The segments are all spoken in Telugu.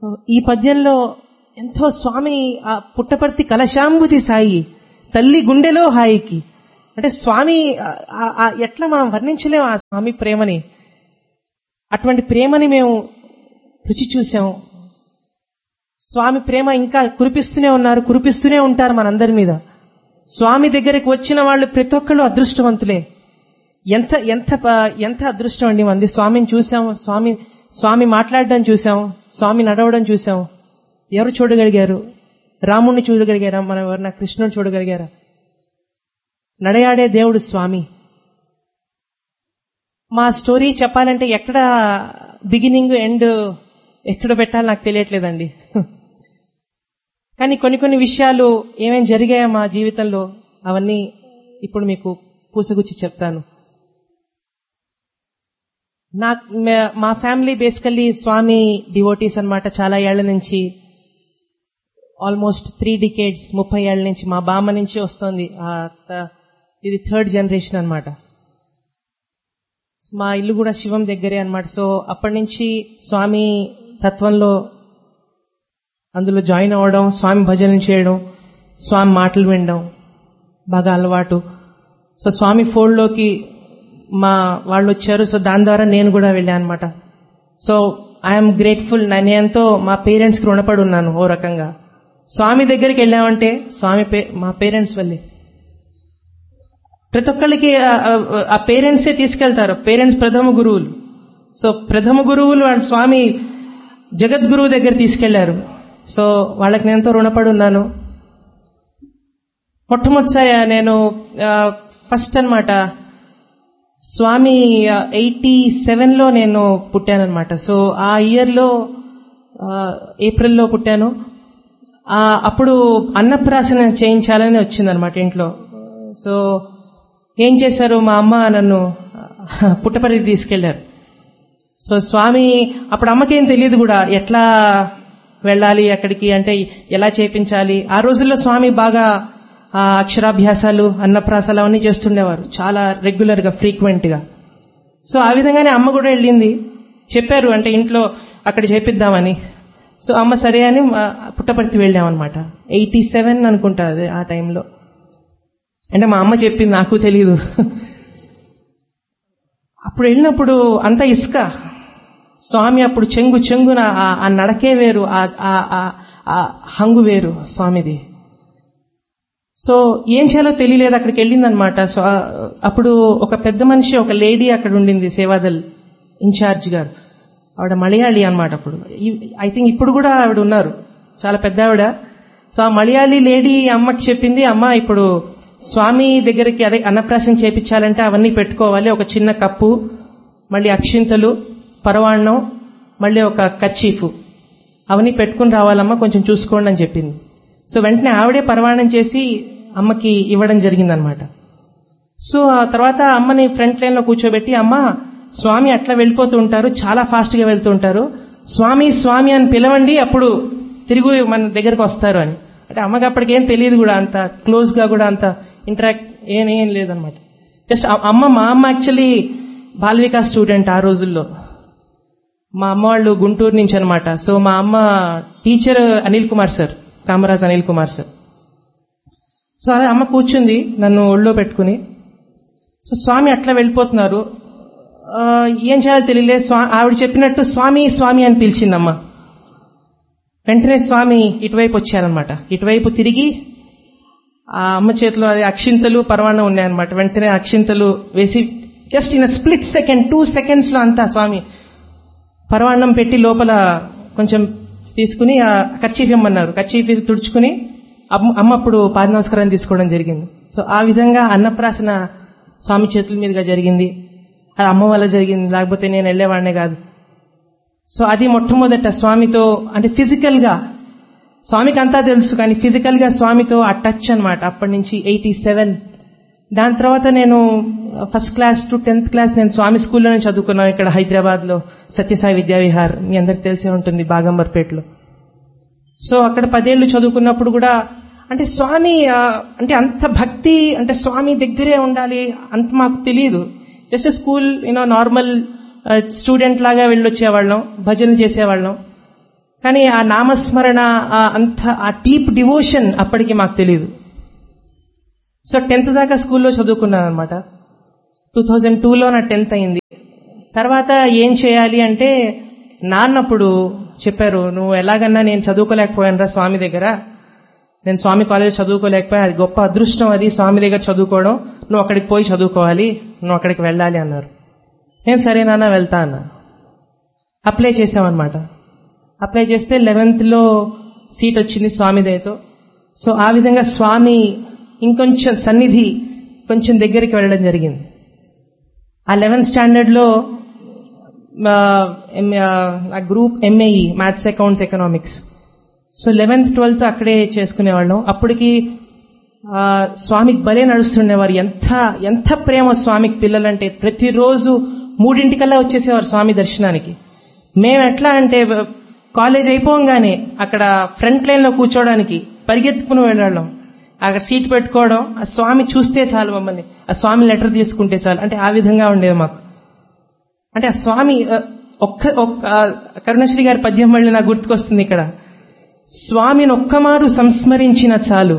సో ఈ పద్యంలో ఎంతో స్వామి ఆ పుట్టపర్తి కలశాంబుది సాయి తల్లి గుండెలో హాయికి, అంటే స్వామి ఎట్లా మనం వర్ణించలేము ఆ స్వామి ప్రేమని. అటువంటి ప్రేమని మేము రుచి చూసాం. స్వామి ప్రేమ ఇంకా కురిపిస్తూనే ఉన్నారు, కురిపిస్తూనే ఉంటారు మనందరి మీద. స్వామి దగ్గరికి వచ్చిన వాళ్ళు ప్రతి ఒక్కళ్ళు అదృష్టవంతులే. ఎంత ఎంత ఎంత అదృష్టం అండి మంది. స్వామిని చూసాం, స్వామి మాట్లాడడం చూసాం, స్వామి నడవడం చూసాం. ఎవరు చూడగలిగారు? రాముణ్ణి చూడగలిగారా? మనం ఎవరన్నా కృష్ణుని చూడగలిగారా? నడయాడే దేవుడు స్వామి. మా స్టోరీ చెప్పాలంటే ఎక్కడ బిగినింగ్ ఎండ్ ఎక్కడ పెట్టాలి నాకు తెలియట్లేదండి. కానీ కొన్ని విషయాలు ఏమేం జరిగాయో మా జీవితంలో అవన్నీ ఇప్పుడు మీకు పూసగుచ్చి చెప్తాను. మా ఫ్యామిలీ బేసికల్లీ స్వామి డివోటీస్ అన్నమాట. చాలా ఏళ్ల నుంచి, ఆల్మోస్ట్ 3 decades 30 ఏళ్ల నుంచి మా బామ్మ నుంచి వస్తోంది. ఇది 3rd generation అన్నమాట. మా ఇల్లు కూడా శివం దగ్గరే అన్నమాట. సో అప్పటి నుంచి స్వామి తత్వంలో అందులో జాయిన్ అవ్వడం, స్వామి భజనలు చేయడం, స్వామి మాటలు వినడం బాగా అలవాటు. సో స్వామి ఫోల్డ్లోకి మా వాళ్ళు వచ్చారు. సో దాని ద్వారా నేను కూడా వెళ్ళాను అనమాట. So I'm grateful. నేను ఎంతో మా పేరెంట్స్కి రుణపడి ఉన్నాను. ఓ రకంగా స్వామి దగ్గరికి వెళ్ళామంటే మా పేరెంట్స్ వల్లే. ప్రతి ఒక్కళ్ళకి ఆ పేరెంట్సే తీసుకెళ్తారు. పేరెంట్స్ ప్రథమ గురువులు. సో ప్రథమ గురువులు వాళ్ళ స్వామి జగద్గురువు దగ్గర తీసుకెళ్లారు. సో వాళ్ళకి నేను ఎంతో రుణపడి ఉన్నాను. మొట్టమొదటిసారి నేను ఫస్ట్ అన్నమాట స్వామి 87లో నేను పుట్టానన్నమాట. సో ఆ ఇయర్లో ఏప్రిల్లో పుట్టాను. అప్పుడు అన్నప్రాసన చేయించాలని వచ్చిందనమాట ఇంట్లో. సో ఏం చేశారు, మా అమ్మ నన్ను పుట్టపర్తి తీసుకెళ్లారు. సో స్వామి అప్పుడు అమ్మకేం తెలియదు కూడా ఎట్లా వెళ్ళాలి అక్కడికి, అంటే ఎలా చేయించాలి. ఆ రోజుల్లో స్వామి బాగా అక్షరాభ్యాసాలు, అన్నప్రాసాలు అవన్నీ చేస్తుండేవారు చాలా రెగ్యులర్ గా, ఫ్రీక్వెంట్ గా. సో ఆ విధంగానే అమ్మ కూడా వెళ్ళింది. చెప్పారు అంటే ఇంట్లో అక్కడ చేపిద్దామని. సో అమ్మ సరే అని పుట్టపర్తి వెళ్ళామన్నమాట. 87 అనుకుంటా అది ఆ టైంలో. అంటే మా అమ్మ చెప్పింది, నాకు తెలీదు. అప్పుడు వెళ్ళినప్పుడు అంత ఇసుక. స్వామి అప్పుడు చెంగున ఆ నడకే వేరు, ఆ హంగు వేరు స్వామిది. సో ఏం చేయాలో తెలియలేదు. అక్కడికి వెళ్ళిందనమాట. సో అప్పుడు ఒక పెద్ద మనిషి, ఒక లేడీ అక్కడ ఉండింది, సేవాదల్ ఇన్ఛార్జ్ గారు. ఆవిడ మలయాళీ అనమాట. అప్పుడు ఐ థింక్ ఇప్పుడు కూడా ఆవిడ ఉన్నారు, చాలా పెద్ద ఆవిడ. సో ఆ మలయాళీ లేడీ అమ్మకి చెప్పింది, అమ్మ ఇప్పుడు స్వామి దగ్గరికి అదే అన్నప్రాసన చేపించాలంటే అవన్నీ పెట్టుకోవాలి. ఒక చిన్న కప్పు, మళ్ళీ అక్షింతలు, పరవాణం, మళ్ళీ ఒక కర్చీఫ్, అవన్నీ పెట్టుకుని రావాలమ్మా, కొంచెం చూసుకోండి అని చెప్పింది. సో వెంటనే ఆవిడే పరవాణం చేసి అమ్మకి ఇవ్వడం జరిగిందనమాట. సో ఆ తర్వాత అమ్మని ఫ్రంట్ లైన్ లో కూర్చోబెట్టి, అమ్మ స్వామి అట్లా వెళ్ళిపోతూ ఉంటారు, చాలా ఫాస్ట్ గా వెళ్తూ ఉంటారు, స్వామి స్వామి అని పిలవండి, అప్పుడు తిరిగి మన దగ్గరకు వస్తారు అని. అంటే అమ్మకి అప్పటికేం తెలియదు కూడా, అంత క్లోజ్ గా కూడా అంత ఇంటరాక్ట్ ఏం లేదనమాట. జస్ట్ మా అమ్మ యాక్చువల్లీ బాల్వికా స్టూడెంట్ ఆ రోజుల్లో. మా అమ్మ వాళ్ళు గుంటూరు నుంచి అనమాట. సో మా అమ్మ teacher Anil Kumar sir, Kamaraj Anil Kumar sir. So అలా అమ్మ కూర్చుంది నన్ను ఒళ్ళో పెట్టుకుని. సో స్వామి అట్లా వెళ్ళిపోతున్నారు, ఏం చేయాలో తెలియలేదు. ఆవిడ చెప్పినట్టు స్వామి స్వామి అని పిలిచిందమ్మ. వెంటనే స్వామి ఇటువైపు వచ్చారనమాట. ఇటువైపు తిరిగి ఆ అమ్మ చేతిలో అది అక్షింతలు, పరవాణం ఉన్నాయన్నమాట. వెంటనే అక్షింతలు వేసి just in split second, 2 seconds లో అంతా స్వామి పరవాణం పెట్టి లోపల కొంచెం తీసుకుని ఆ కర్చీఫ్ ఇమ్మన్నారు. కర్చీఫ్ వేసి తుడుచుకుని అమ్మ అప్పుడు పాద నమస్కారం తీసుకోవడం జరిగింది. సో ఆ విధంగా అన్నప్రాసన స్వామి చేతుల మీదుగా జరిగింది. అది అమ్మ వల్ల జరిగింది, లేకపోతే నేను వెళ్లేవాడినే కాదు. సో అది మొట్టమొదట స్వామితో, అంటే ఫిజికల్ గా స్వామికి అంతా తెలుసు, కానీ ఫిజికల్ గా స్వామితో ఆ టచ్ అనమాట. అప్పటి నుంచి 87. దాని తర్వాత నేను first class to 10th class నేను స్వామి స్కూల్లోనే చదువుకున్నాను, ఇక్కడ హైదరాబాద్ లో సత్యసాయి విద్యావిహార్, మీ అందరికి తెలిసే ఉంటుంది, బాగంబర్పేటలో. సో అక్కడ 10 ఏళ్లు చదువుకున్నప్పుడు కూడా అంటే స్వామి అంటే అంత భక్తి, అంటే స్వామి దగ్గరే ఉండాలి అంత మాకు తెలియదు. జస్ట్ స్కూల్ నార్మల్ స్టూడెంట్ లాగా వెళ్ళొచ్చేవాళ్ళం, భజనలు చేసేవాళ్ళం. కానీ ఆ నామస్మరణ అంత ఆ డీప్ డివోషన్ అప్పటికి మాకు తెలియదు. సో 10th దాకా స్కూల్లో చదువుకున్నాను అనమాట. 2002లో నా 10th అయింది. తర్వాత ఏం చేయాలి అంటే నాన్నప్పుడు చెప్పారు, నువ్వు ఎలాగన్నా నేను చదువుకోలేకపోయాను రా స్వామి దగ్గర, నేను స్వామి కాలేజ్ చదువుకోలేకపోయా, అది గొప్ప అదృష్టం, అది స్వామి దగ్గర చదువుకోవడం, నువ్వు అక్కడికి పోయి చదువుకోవాలి, నువ్వు అక్కడికి వెళ్ళాలి అన్నారు. నేను సరే నాన్న వెళ్తా అన్నా. అప్లై చేసామన్నమాట. అప్లై చేస్తే 11thలో సీట్ వచ్చింది స్వామి దయతో. సో ఆ విధంగా స్వామి ఇంకొంచెం సన్నిధి కొంచెం దగ్గరికి వెళ్ళడం జరిగింది. ఆ 11th స్టాండర్డ్లో ఆ group ఎంఏఈ maths accounts economics. So 11th 12th అక్కడే చేసుకునేవాళ్ళం. అప్పటికి స్వామికి భలే నడుస్తుండేవారు. ఎంత ప్రేమ స్వామికి పిల్లలంటే. ప్రతిరోజు 3 వచ్చేసేవారు స్వామి దర్శనానికి. మేము ఎట్లా అంటే కాలేజ్ అయిపోగానే అక్కడ ఫ్రంట్ లైన్ లో కూర్చోవడానికి పరిగెత్తుకుని వెళ్ళడం, అక్కడ సీట్ పెట్టుకోవడం, ఆ స్వామి చూస్తే చాలు మమ్మల్ని, ఆ స్వామి లెటర్ తీసుకుంటే చాలు, అంటే ఆ విధంగా ఉండేది మాకు. అంటే ఆ స్వామి కరుణశ్రీ గారి పద్యం మళ్ళీ నాకు గుర్తుకొస్తుంది ఇక్కడ. స్వామిని ఒక్కమారు సంస్మరించిన చాలు,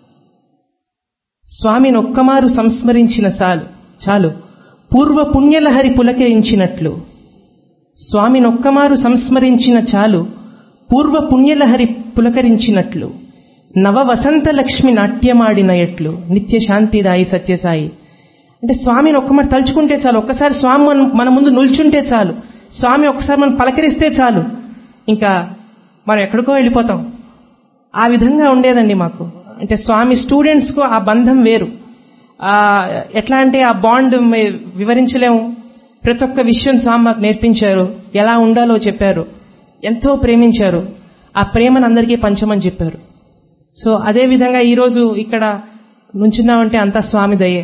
స్వామిని ఒక్కమారు సంస్మరించిన చాలు, పూర్వ పుణ్యలహరి పులకరించినట్లు. స్వామిని ఒక్కమారు సంస్మరించిన చాలు, పూర్వ పుణ్యలహరి పులకరించినట్లు. నవ వసంత లక్ష్మి నాట్యమాడిన ఎట్లు, నిత్య శాంతిదాయి సత్యసాయి. అంటే స్వామిని ఒక్కమారు తలుచుకుంటే చాలు, ఒక్కసారి స్వామి మన ముందు నిల్చుంటే చాలు, స్వామి ఒక్కసారి మనం పలకరిస్తే చాలు, ఇంకా మనం ఎక్కడికో వెళ్ళిపోతాం. ఆ విధంగా ఉండేదండి మాకు. అంటే స్వామి స్టూడెంట్స్ కు ఆ బంధం వేరు. ఎట్లా అంటే ఆ బాండ్ వివరించలేము. ప్రతి ఒక్క విషయం స్వామి మాకు నేర్పించారు, ఎలా ఉండాలో చెప్పారు, ఎంతో ప్రేమించారు. ఆ ప్రేమను అందరికీ పంచమని చెప్పారు. సో అదే విధంగా ఈరోజు ఇక్కడ నుంచున్నామంటే అంతా స్వామి దయే.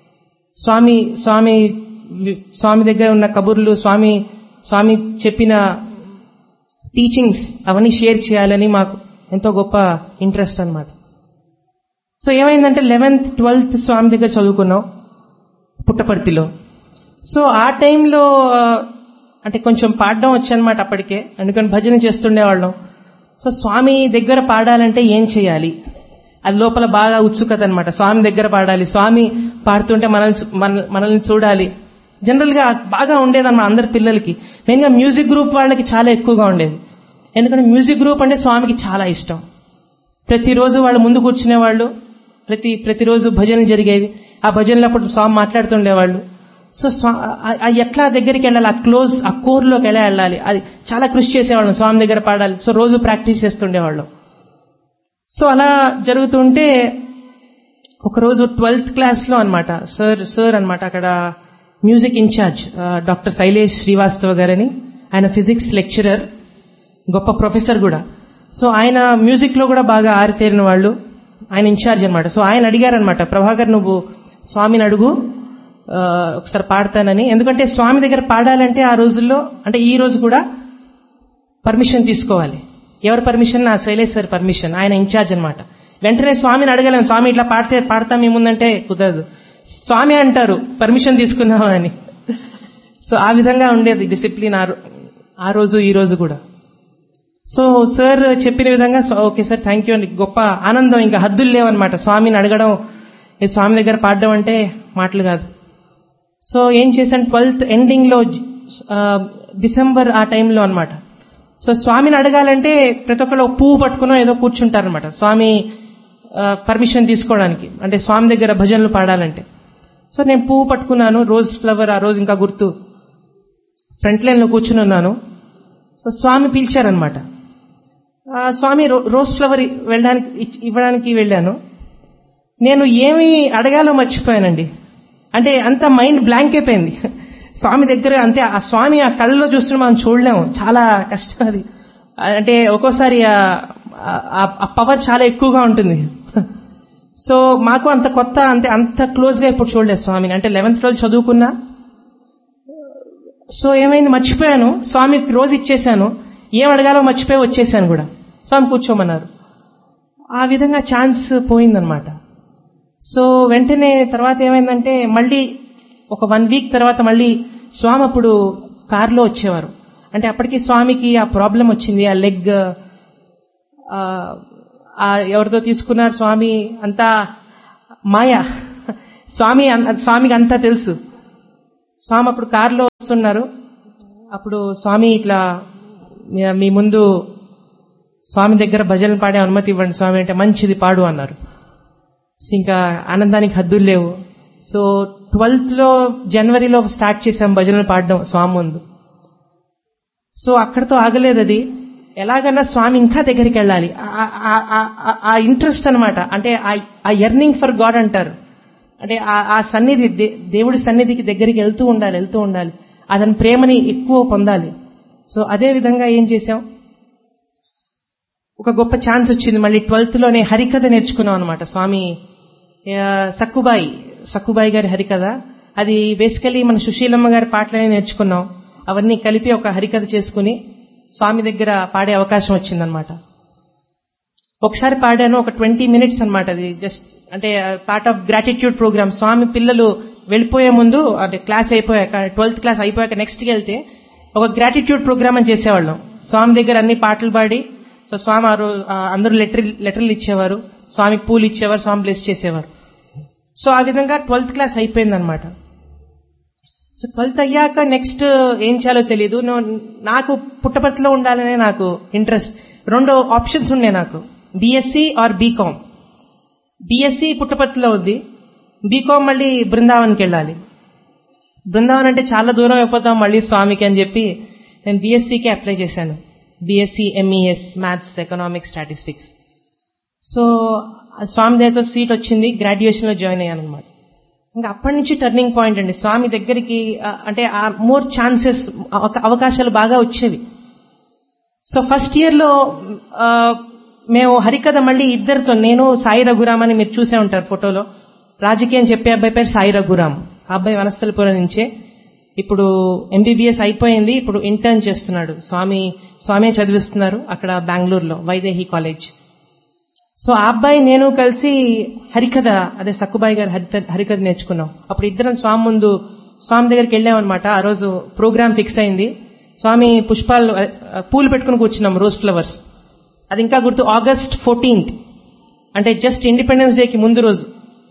స్వామి దగ్గర ఉన్న కబుర్లు, స్వామి చెప్పిన టీచింగ్స్ అవన్నీ షేర్ చేయాలని మాకు ఎంతో గొప్ప ఇంట్రెస్ట్ అన్నమాట. సో ఏమైందంటే 11th 12th స్వామి దగ్గర చదువుకున్నాం పుట్టపర్తిలో. సో ఆ టైంలో అంటే కొంచెం పాడడం వచ్చనమాట అప్పటికే, అందుకని భజన చేస్తుండేవాళ్ళం. సో స్వామి దగ్గర పాడాలంటే ఏం చేయాలి, అది లోపల బాగా ఉత్సుకత అనమాట. స్వామి దగ్గర పాడాలి, స్వామి పాడుతుంటే మనల్ని చూడాలి. జనరల్ గా బాగా ఉండేదన్నమాట అందరి పిల్లలకి. మెయిన్గా మ్యూజిక్ గ్రూప్ వాళ్ళకి చాలా ఎక్కువగా ఉండేది. ఎందుకంటే మ్యూజిక్ గ్రూప్ అంటే స్వామికి చాలా ఇష్టం. ప్రతిరోజు వాళ్ళు ముందు కూర్చునేవాళ్ళు, ప్రతిరోజు భజనలు జరిగేవి. ఆ భజనలు అప్పుడు స్వామి మాట్లాడుతుండేవాళ్ళు. సో ఎట్లా దగ్గరికి వెళ్ళాలి, ఆ కోర్లోకి ఎలా వెళ్ళాలి, అది చాలా కృషి చేసేవాళ్ళం. స్వామి దగ్గర పాడాలి, సో రోజు ప్రాక్టీస్ చేస్తుండేవాళ్ళం. సో అలా జరుగుతుంటే ఒకరోజు 12th క్లాస్లో అనమాట సార్ అనమాట అక్కడ music incharge doctor Shailesh Srivastava గారని, ఆయన ఫిజిక్స్ లెక్చరర్, గొప్ప ప్రొఫెసర్ కూడా. సో ఆయన మ్యూజిక్ లో కూడా బాగా ఆరితేరిన వాళ్ళు, ఆయన ఇన్ఛార్జ్ అనమాట. సో ఆయన అడిగారనమాట, ప్రభాకర్ నువ్వు స్వామిని అడుగు ఒకసారి పాడతానని. ఎందుకంటే స్వామి దగ్గర పాడాలంటే ఆ రోజుల్లో, అంటే ఈ రోజు కూడా పర్మిషన్ తీసుకోవాలి. ఎవరి పర్మిషన్? నా శైలేష్ సార్ పర్మిషన్, ఆయన ఇన్ఛార్జ్ అనమాట. వెంటనే స్వామిని అడగలేము, స్వామి ఇట్లా పాడతాం ఏముందంటే కుదరదు. స్వామి అంటారు పర్మిషన్ తీసుకున్నావా అని. సో ఆ విధంగా ఉండేది డిసిప్లిన్ ఆ రోజు ఈ రోజు కూడా. సో సార్ చెప్పిన విధంగా ఓకే సార్ థ్యాంక్ యూ అని గొప్ప ఆనందం, ఇంకా హద్దులు లేవన్నమాట. స్వామిని అడగడం, ఈ స్వామి దగ్గర పాడడం అంటే మాటలు కాదు. సో ఏం చేశాను, 12th ఎండింగ్ లో డిసెంబర్ ఆ టైంలో అనమాట. సో స్వామిని అడగాలంటే ప్రతి ఒక్కళ్ళు పువ్వు పట్టుకునో ఏదో కూర్చుంటారనమాట స్వామి పర్మిషన్ తీసుకోవడానికి, అంటే స్వామి దగ్గర భజనలు పాడాలంటే. సో నేను పువ్వు పట్టుకున్నాను, రోజ్ ఫ్లవర్, ఆ రోజు ఇంకా గుర్తు, ఫ్రంట్ లైన్ లో కూర్చుని ఉన్నాను. సో స్వామి పిలిచారనమాట. స్వామి రోజ్ ఫ్లవర్ ఇవ్వడానికి వెళ్ళాను. నేను ఏమి అడగాలో మర్చిపోయానండి. అంటే అంత మైండ్ బ్లాంక్ అయిపోయింది స్వామి దగ్గర. అంతే ఆ స్వామి ఆ కళ్ళలో చూస్తుంటే మనం చూడలేము, చాలా కష్టం అది. అంటే ఒక్కోసారి ఆ పవర్ చాలా ఎక్కువగా ఉంటుంది. సో మాకు అంత కొత్త, అంత క్లోజ్ గా ఇప్పుడు చూడలేదు స్వామిని. అంటే 11th రోజు చదువుకున్నా. సో ఏమైంది, మర్చిపోయాను. స్వామికి రోజు ఇచ్చేశాను, ఏం అడగాలో మర్చిపోయి వచ్చేసాను కూడా. స్వామి కూర్చోమన్నారు. ఆ విధంగా ఛాన్స్ పోయిందనమాట. సో వెంటనే తర్వాత ఏమైందంటే మళ్ళీ ఒక 1 వీక్ తర్వాత మళ్ళీ స్వామి అప్పుడు కారులో వచ్చేవారు. అంటే అప్పటికి స్వామికి ఆ ప్రాబ్లం వచ్చింది, ఆ లెగ్ ఎవరితో తీసుకున్నారు స్వామి, అంతా మాయ. స్వామికి అంతా తెలుసు. స్వామి అప్పుడు కారులో వస్తున్నారు. అప్పుడు స్వామి ఇట్లా మీ ముందు స్వామి దగ్గర భజనలు పాడే అనుమతి ఇవ్వండి స్వామి అంటే, మంచిది పాడు అన్నారు. ఇంకా ఆనందానికి హద్దులు లేవు. సో 12th జనవరిలో స్టార్ట్ చేశాం భజనలు పాడడం స్వామి ముందు. సో అక్కడితో ఆగలేదు అది. ఎలాగన్నా స్వామి ఇంకా దగ్గరికి వెళ్ళాలి, ఆ ఇంట్రెస్ట్ అనమాట. అంటే ఆ ఎర్నింగ్ ఫర్ గాడ్ అంటారు. అంటే ఆ సన్నిధి, దేవుడి సన్నిధికి దగ్గరికి వెళ్తూ ఉండాలి. అతని ప్రేమని ఎక్కువ పొందాలి. సో అదే విధంగా ఏం చేశాం, ఒక గొప్ప ఛాన్స్ వచ్చింది. మళ్ళీ 12th హరికథ నేర్చుకున్నాం అనమాట. స్వామి సక్కుబాయి గారి హరికథ. అది బేసికలీ మన సుశీలమ్మ గారి పాటలనే నేర్చుకున్నాం. అవన్నీ కలిపి ఒక హరికథ చేసుకుని స్వామి దగ్గర పాడే అవకాశం వచ్చిందనమాట. ఒకసారి పాడాను, ఒక 20 minutes అనమాట. అది జస్ట్ అంటే పార్ట్ ఆఫ్ గ్రాటిట్యూడ్ ప్రోగ్రామ్. స్వామి పిల్లలు వెళ్ళిపోయే ముందు, అంటే క్లాస్ అయిపోయాక, 12th క్లాస్ అయిపోయాక నెక్స్ట్కి వెళ్తే ఒక గ్రాటిట్యూడ్ ప్రోగ్రామ్ అని చేసేవాళ్ళం. స్వామి దగ్గర అన్ని పాటలు పాడి, సో స్వామి అందరూ లెటర్లు ఇచ్చేవారు, స్వామికి పూలు ఇచ్చేవారు, స్వామి బ్లెస్ చేసేవారు. సో ఆ విధంగా 12th క్లాస్ అయిపోయిందనమాట. సో 12th అయ్యాక నెక్స్ట్ ఏం చేయాలో తెలియదు. నాకు పుట్టపర్తిలో ఉండాలనే నాకు ఇంట్రెస్ట్. 2 ఆప్షన్స్ ఉన్నాయి నాకు, బీఎస్సీ ఆర్ బీకామ్. బీఎస్సీ పుట్టపర్తిలో ఉంది, బీకామ్ మళ్ళీ బృందావన్కి వెళ్ళాలి. బృందావన్ అంటే చాలా దూరం అయిపోతాం మళ్ళీ స్వామికి అని చెప్పి నేను బీఎస్సీకి అప్లై చేశాను. BSc MES, maths, economics, statistics. So స్వామి దగ్గర సీట్ వచ్చింది, గ్రాడ్యుయేషన్ లో జాయిన్ అయ్యాను అనమాట. ఇంకా అప్పటి నుంచి టర్నింగ్ పాయింట్ అండి. స్వామి దగ్గరికి అంటే మోర్ ఛాన్సెస్, అవకాశాలు బాగా వచ్చేవి. సో ఫస్ట్ ఇయర్ లో మేము హరికథ మళ్ళీ ఇద్దరితో, నేను సాయి రఘురామ్ అని మీరు చూసే ఉంటారు ఫోటోలో, రాజకీయం చెప్పే అబ్బాయి పేరు సాయి రఘురామ్. ఆ అబ్బాయి వనస్థలిపురం నుంచే, ఇప్పుడు ఎంబీబీఎస్ అయిపోయింది, ఇప్పుడు ఇంటర్న్ చేస్తున్నాడు. స్వామి చదివిస్తున్నారు అక్కడ బెంగళూరులో వైదేహి కాలేజ్. సో ఆ అబ్బాయి నేను కలిసి హరికథ, అదే సక్కుబాయి గారు హరికథ నేర్చుకున్నాం. అప్పుడు ఇద్దరం స్వామి దగ్గరికి వెళ్ళామన్నమాట. ఆ రోజు ప్రోగ్రామ్ ఫిక్స్ అయింది. స్వామి పూలు పెట్టుకుని కూర్చున్నాం, రోజ్ ఫ్లవర్స్. అది ఇంకా గుర్తు, August 14th, అంటే జస్ట్ ఇండిపెండెన్స్ డేకి ముందు రోజు.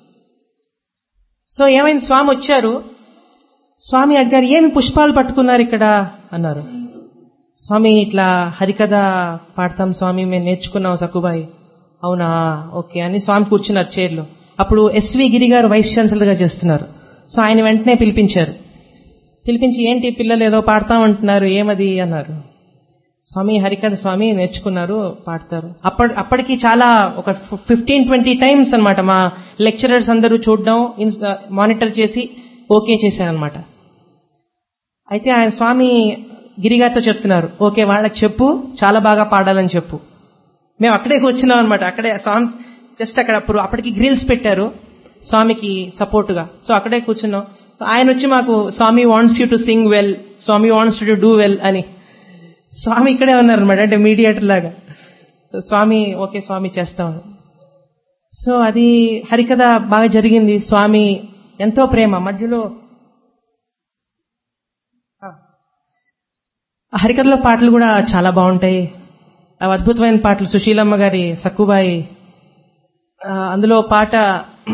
సో ఏమైంది, స్వామి వచ్చారు. స్వామి అడిగారు, ఏమి పుష్పాలు పట్టుకున్నారు ఇక్కడ అన్నారు. స్వామి ఇట్లా హరికథ పాడతాం స్వామి, మేము నేర్చుకున్నాం సక్కుబాయి. అవునా, ఓకే అని స్వామి కూర్చున్నారు చైర్లో. అప్పుడు ఎస్వి గిరి గారు వైస్ ఛాన్సలర్ గా చేస్తున్నారు. సో ఆయన వెంటనే పిలిపించి ఏంటి పిల్లలు ఏదో పాడతామంటున్నారు, ఏమది అన్నారు. స్వామి హరికథ స్వామి నేర్చుకున్నారు, పాడతారు. అప్పటికి చాలా ఒక 15-20 టైమ్స్ అనమాట మా లెక్చరర్స్ అందరూ చూడడం, మానిటర్ చేసి ఓకే చేశారనమాట. అయితే ఆయన స్వామి గిరిగారితో చెప్తున్నారు, ఓకే వాళ్ళకి చెప్పు చాలా బాగా పాడాలని చెప్పు. మేము అక్కడే కూర్చున్నాం అనమాట. అక్కడే స్వామి జస్ట్ అప్పటికి గ్రిల్స్ పెట్టారు స్వామికి సపోర్ట్ గా. సో అక్కడే కూర్చున్నాం. ఆయన వచ్చి మాకు, స్వామి wants you to sing well, Swamy wants to do well అని. స్వామి ఇక్కడే ఉన్నారనమాట, అంటే మీడియేటర్ లాగా. స్వామి ఓకే స్వామి చేస్తామని. సో అది హరికథ బాగా జరిగింది. స్వామి ఎంతో ప్రేమ. మధ్యలో హరికథలో పాటలు కూడా చాలా బాగుంటాయి, అవి అద్భుతమైన పాటలు. సుశీలమ్మ గారి సక్కుబాయి, అందులో పాట